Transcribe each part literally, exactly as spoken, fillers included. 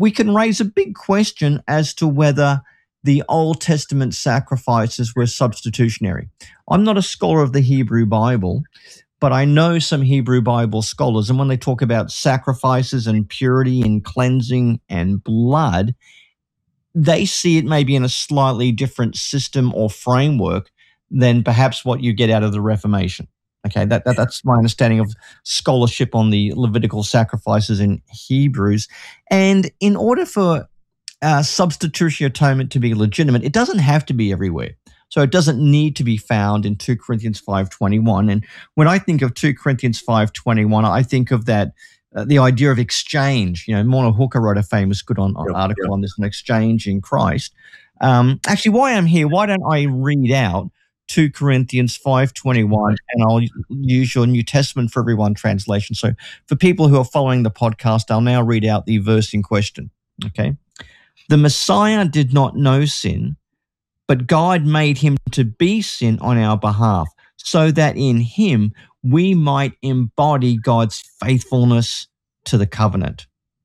we can raise a big question as to whether the Old Testament sacrifices were substitutionary. I'm not a scholar of the Hebrew Bible, but I know some Hebrew Bible scholars, and when they talk about sacrifices and purity and cleansing and blood, they see it maybe in a slightly different system or framework than perhaps what you get out of the Reformation. Okay, that, that that's my understanding of scholarship on the Levitical sacrifices in Hebrews. And in order for uh, substitutionary atonement to be legitimate, it doesn't have to be everywhere. So it doesn't need to be found in two Corinthians five twenty-one. And when I think of two Corinthians five twenty-one, I think of that, uh, the idea of exchange. You know, Morna Hooker wrote a famous good on, on Yep, article yep. on this, an exchange in Christ. Um, actually, why I'm here, why don't I read out two Corinthians five twenty-one, and I'll use your New Testament for Everyone translation. So for people who are following the podcast, I'll now read out the verse in question. Okay. The Messiah did not know sin, but God made him to be sin on our behalf, so that in him we might embody God's faithfulness to the covenant.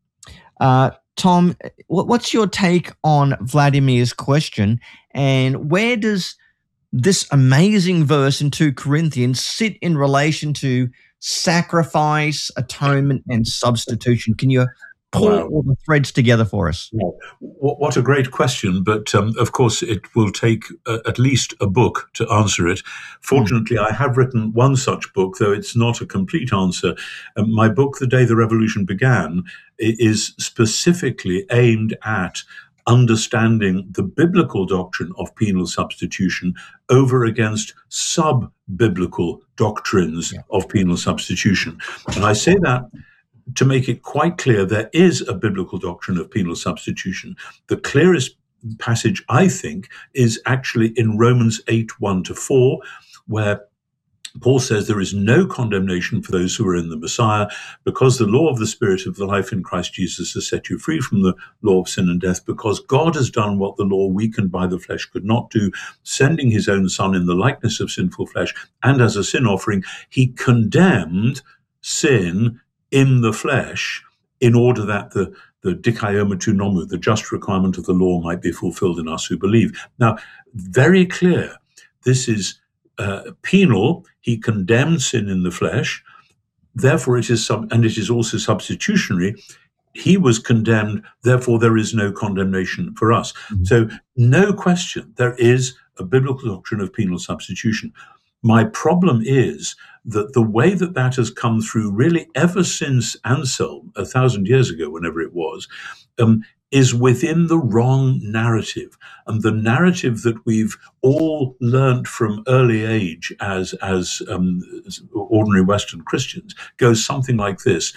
Uh, Tom, what's your take on Vladimir's question, and where does this amazing verse in two Corinthians sit in relation to sacrifice, atonement, and substitution? Can you pull Wow. all the threads together for us? Well, What what a great question, but um, of course it will take uh, at least a book to answer it. Fortunately, I have written one such book, though it's not a complete answer. Um, my book, The Day the Revolution Began, i- is specifically aimed at understanding the biblical doctrine of penal substitution over against sub-biblical doctrines Yeah. of penal substitution. And I say that to make it quite clear, there is a biblical doctrine of penal substitution. The clearest passage, I think, is actually in Romans eight, one to four, where Paul says there is no condemnation for those who are in the Messiah, because the law of the Spirit of the life in Christ Jesus has set you free from the law of sin and death, because God has done what the law weakened by the flesh could not do, sending his own Son in the likeness of sinful flesh, and as a sin offering, he condemned sin in the flesh, in order that the the dikaioma tu nomu, the just requirement of the law, might be fulfilled in us who believe. Now, very clear, this is uh, penal. He condemned sin in the flesh. Therefore, it is sub, and it is also substitutionary. He was condemned. Therefore, there is no condemnation for us. Mm-hmm. So, no question, there is a biblical doctrine of penal substitution. My problem is that the way that that has come through, really ever since Anselm, a thousand years ago, whenever it was, um, is within the wrong narrative. And the narrative that we've all learned from early age as, as, um, as ordinary Western Christians goes something like this.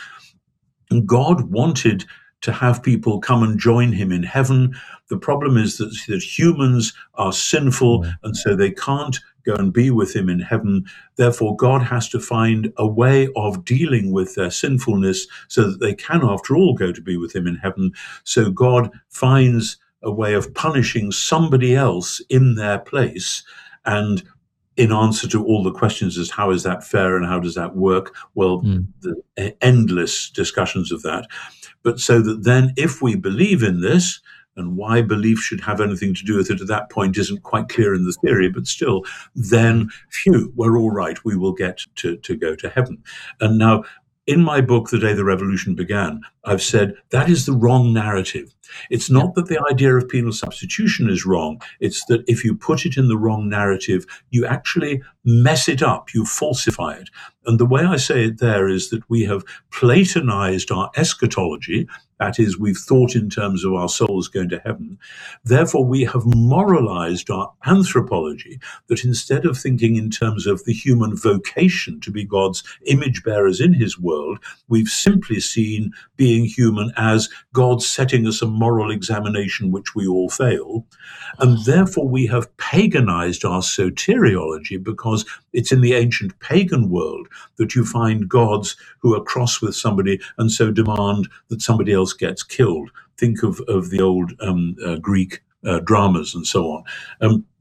God wanted to have people come and join him in heaven. The problem is that, that humans are sinful, and so they can't go and be with him in heaven. Therefore, God has to find a way of dealing with their sinfulness so that they can, after all, go to be with him in heaven. So God finds a way of punishing somebody else in their place. And in answer to all the questions as how is that fair and how does that work? Well, mm. the endless discussions of that. But so that then if we believe in this, and why belief should have anything to do with it at that point isn't quite clear in the theory, but still, then, phew, we're all right, we will get to, to go to heaven. And now, in my book, The Day the Revolution Began, I've said that is the wrong narrative. It's not that the idea of penal substitution is wrong. It's that if you put it in the wrong narrative, you actually mess it up, you falsify it. And the way I say it there is that we have Platonized our eschatology. That is, we've thought in terms of our souls going to heaven. Therefore, we have moralized our anthropology, that instead of thinking in terms of the human vocation to be God's image bearers in his world, we've simply seen being human as God setting us a moral examination which we all fail. And therefore, we have paganized our soteriology, because it's in the ancient pagan world that you find gods who are cross with somebody and so demand that somebody else gets killed. Think of, of the old um, uh, Greek uh, dramas and so on. Um,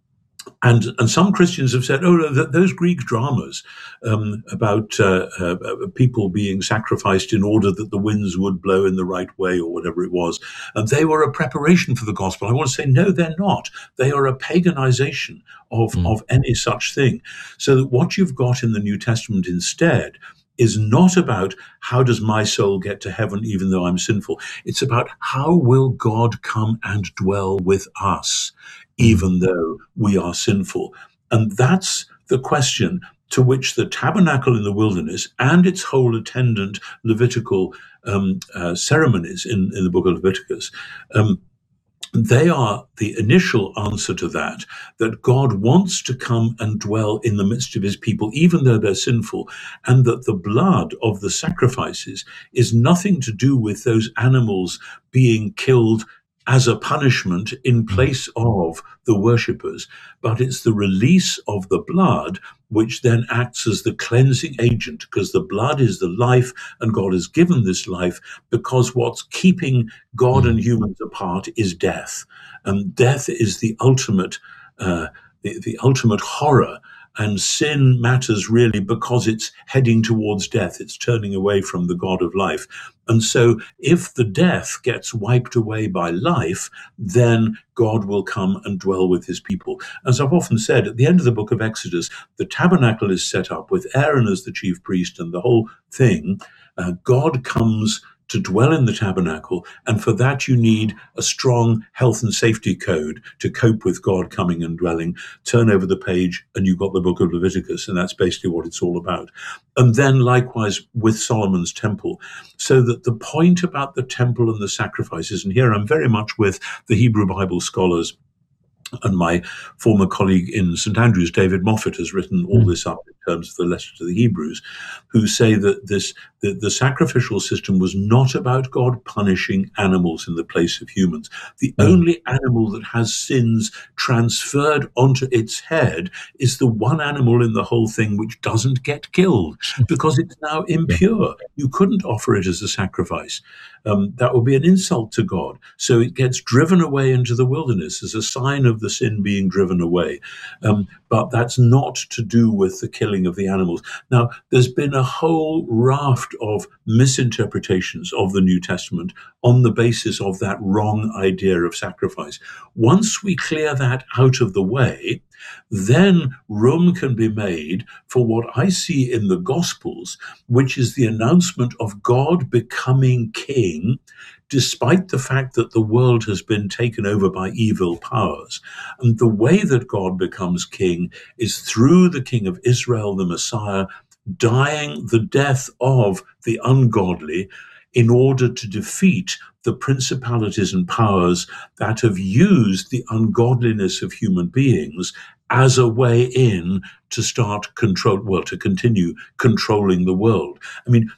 And and some Christians have said, oh, no, th- those Greek dramas um, about uh, uh, people being sacrificed in order that the winds would blow in the right way or whatever it was, and they were a preparation for the gospel. I want to say, no, they're not. They are a paganization of, Mm. of any such thing. So that what you've got in the New Testament instead is not about how does my soul get to heaven even though I'm sinful. It's about how will God come and dwell with us even though we are sinful. And that's the question to which the tabernacle in the wilderness and its whole attendant Levitical um, uh, ceremonies in, in the book of Leviticus, um, they are the initial answer to that, that God wants to come and dwell in the midst of his people, even though they're sinful, and that the blood of the sacrifices is nothing to do with those animals being killed as a punishment in place of the worshippers, but it's the release of the blood which then acts as the cleansing agent, because the blood is the life and God has given this life, because what's keeping God and humans apart is death. And death is the ultimate, uh, the, the ultimate horror. And sin matters really because it's heading towards death. It's turning away from the God of life. And so if the death gets wiped away by life, then God will come and dwell with his people. As I've often said, at the end of the book of Exodus, the tabernacle is set up with Aaron as the chief priest and the whole thing. Uh, God comes to dwell in the tabernacle, and for that you need a strong health and safety code to cope with God coming and dwelling. Turn over the page and you've got the book of Leviticus, and that's basically what it's all about. And then likewise with Solomon's temple, so that the point about the temple and the sacrifices, and here I'm very much with the Hebrew Bible scholars, and my former colleague in Saint Andrews, David Moffat, has written all this up in terms of the letter to the Hebrews, who say that this the, the sacrificial system was not about God punishing animals in the place of humans. The mm. only animal that has sins transferred onto its head is the one animal in the whole thing which doesn't get killed, because it's now impure. You couldn't offer it as a sacrifice. Um, that would be an insult to God. So it gets driven away into the wilderness as a sign of the sin being driven away. Um, but that's not to do with the killing of the animals. Now, there's been a whole raft of misinterpretations of the New Testament on the basis of that wrong idea of sacrifice. Once we clear that out of the way, then room can be made for what I see in the Gospels, which is the announcement of God becoming king, despite the fact that the world has been taken over by evil powers. And the way that God becomes king is through the King of Israel, the Messiah, dying the death of the ungodly in order to defeat the principalities and powers that have used the ungodliness of human beings as a way in to start control, well, to continue controlling the world. I mean,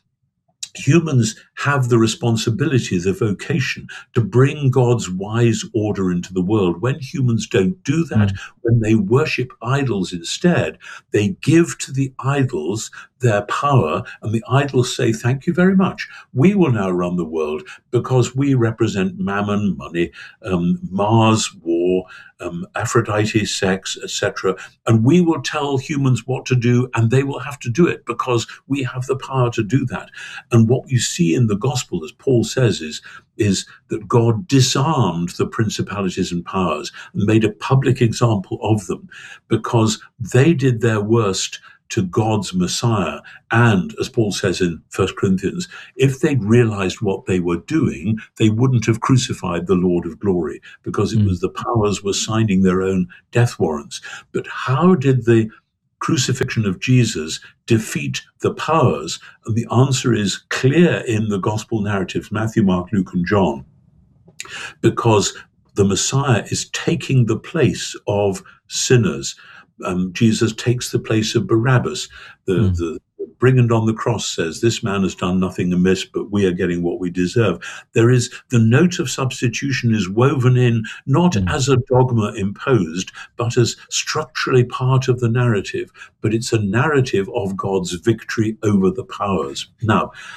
humans have the responsibility, the vocation to bring God's wise order into the world. When humans don't do that, mm. when they worship idols instead, they give to the idols their power, and the idols say, thank you very much. We will now run the world because we represent mammon, money, um, Mars, war, um, Aphrodite, sex, et cetera. And we will tell humans what to do, and they will have to do it because we have the power to do that. And what you see in the gospel, as Paul says, is, is that God disarmed the principalities and powers and made a public example of them because they did their worst to God's Messiah. And as Paul says in First Corinthians, if they'd realized what they were doing, they wouldn't have crucified the Lord of glory, because it mm. was the powers were signing their own death warrants. But how did the crucifixion of Jesus defeat the powers? And the answer is clear in the gospel narratives, Matthew, Mark, Luke, and John, because the Messiah is taking the place of sinners. Um, Jesus takes the place of Barabbas. The, mm. the brigand on the cross says, this man has done nothing amiss, but we are getting what we deserve. There is the note of substitution is woven in, not mm. as a dogma imposed, but as structurally part of the narrative. But it's a narrative of God's victory over the powers. Now,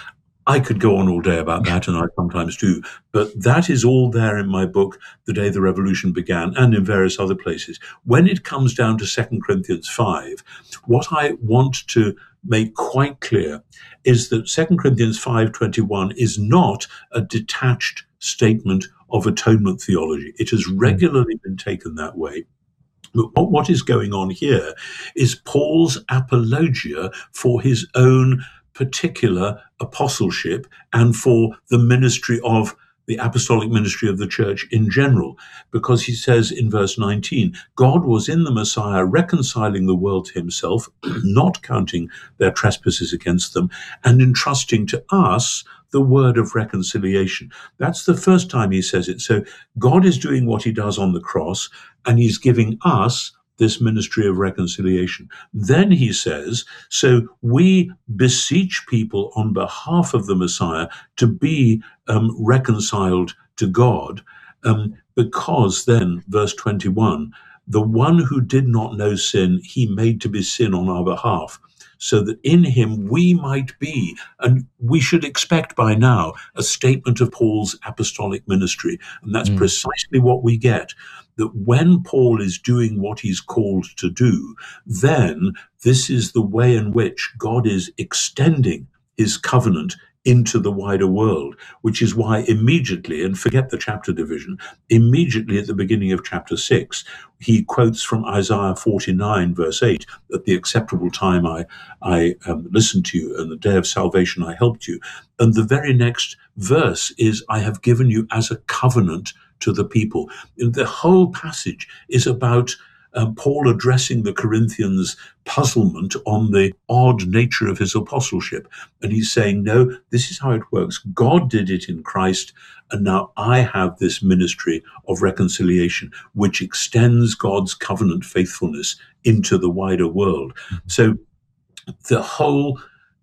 I could go on all day about that, and I sometimes do, but that is all there in my book, The Day the Revolution Began, and in various other places. When it comes down to Second Corinthians five, what I want to make quite clear is that Second Corinthians five twenty-one is not a detached statement of atonement theology. It has regularly been taken that way. But what is going on here is Paul's apologia for his own particular apostleship and for the ministry of the apostolic ministry of the church in general, because he says in verse nineteen, God was in the Messiah reconciling the world to himself, not counting their trespasses against them, and entrusting to us the word of reconciliation. That's the first time he says it. So God is doing what he does on the cross, and he's giving us this ministry of reconciliation. Then he says, so we beseech people on behalf of the Messiah to be um, reconciled to God, um, because then, verse twenty-one, the one who did not know sin, he made to be sin on our behalf, so that in him we might be, and we should expect by now, a statement of Paul's apostolic ministry. And that's mm. precisely what we get, that when Paul is doing what he's called to do, then this is the way in which God is extending his covenant into the wider world, which is why immediately, and forget the chapter division, immediately at the beginning of chapter six, he quotes from Isaiah forty-nine, verse eight, at the acceptable time I, I um, listened to you, and the day of salvation I helped you. And the very next verse is, I have given you as a covenant to the people. And the whole passage is about Um, Paul addressing the Corinthians' puzzlement on the odd nature of his apostleship. And he's saying, no, this is how it works. God did it in Christ, and now I have this ministry of reconciliation, which extends God's covenant faithfulness into the wider world. So the whole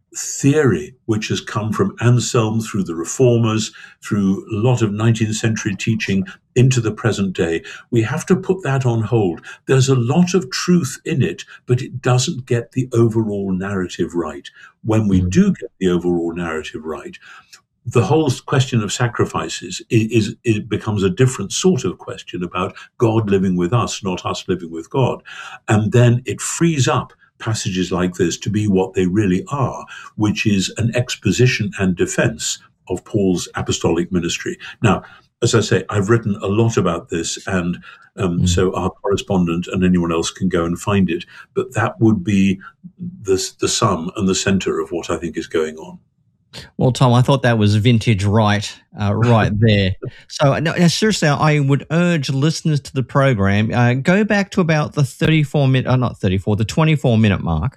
theory, which has come from Anselm through the reformers, through a lot of nineteenth century teaching into the present day, we have to put that on hold. There's a lot of truth in it, but it doesn't get the overall narrative right. When we do get the overall narrative right, the whole question of sacrifices is, is it becomes a different sort of question about God living with us, not us living with God. And then it frees up passages like this to be what they really are, which is an exposition and defense of Paul's apostolic ministry. Now, as I say, I've written a lot about this, and um, mm. so our correspondent and anyone else can go and find it. But that would be the, the sum and the center of what I think is going on. Well, Tom, I thought that was vintage right, uh, right there. So, no, seriously, I would urge listeners to the program, uh, go back to about the thirty-four minute, uh, not thirty-four, the twenty-four minute mark,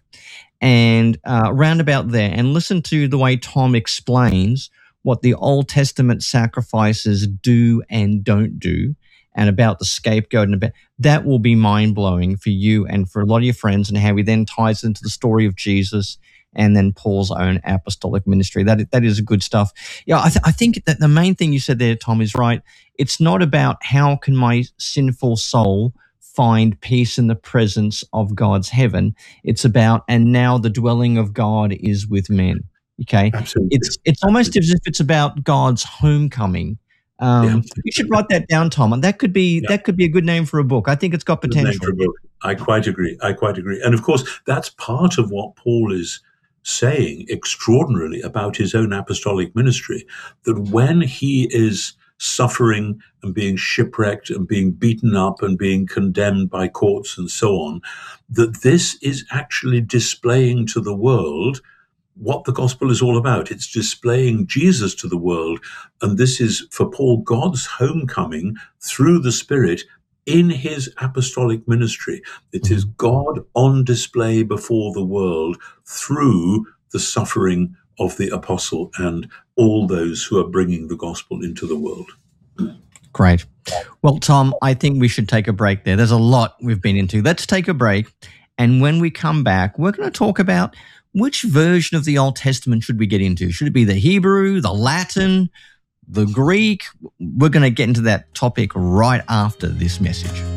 and uh, round about there, and listen to the way Tom explains what the Old Testament sacrifices do and don't do, and about the scapegoat, and about that will be mind blowing for you and for a lot of your friends, and how he then ties into the story of Jesus and then Paul's own apostolic ministry. That that is good stuff. Yeah, I, th- I think that the main thing you said there, Tom, is right. It's not about how can my sinful soul find peace in the presence of God's heaven. It's about, and now the dwelling of God is with men. Okay, absolutely. It's it's almost as if it's about God's homecoming. Um, yeah. You should write that down, Tom, and that could be yeah. that could be a good name for a book. I think it's got potential. Good name for a book. I quite agree. I quite agree. And of course, that's part of what Paul is saying extraordinarily about his own apostolic ministry, that when he is suffering and being shipwrecked and being beaten up and being condemned by courts and so on, that this is actually displaying to the world what the gospel is all about. It's displaying Jesus to the world. And this is, for Paul, God's homecoming through the Spirit in his apostolic ministry. It is God on display before the world through the suffering of the apostle and all those who are bringing the gospel into the world. Great. Well, Tom, I think we should take a break there. There's a lot we've been into. Let's take a break. And when we come back, we're going to talk about which version of the Old Testament should we get into? Should it be the Hebrew, the Latin, the Greek? We're going to get into that topic right after this message.